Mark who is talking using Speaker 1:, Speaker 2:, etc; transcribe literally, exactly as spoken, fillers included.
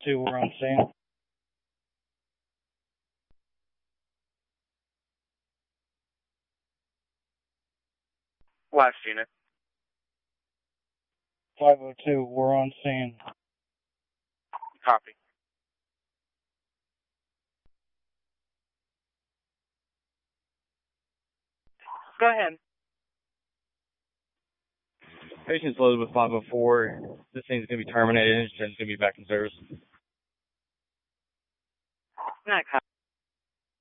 Speaker 1: two, we're on scene.
Speaker 2: Last unit.
Speaker 1: five oh two, we're on scene.
Speaker 2: Copy. Go ahead.
Speaker 1: Patient's loaded with five oh four. This thing's going to be terminated. Insurance going to be back in service.
Speaker 2: Not copy.